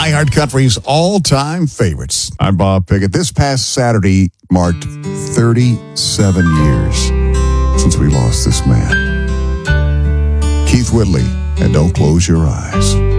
iHeart Country's all-time favorites. I'm Bob Pickett. This past Saturday marked 37 years since we lost this man. Keith Whitley, and Don't Close Your Eyes.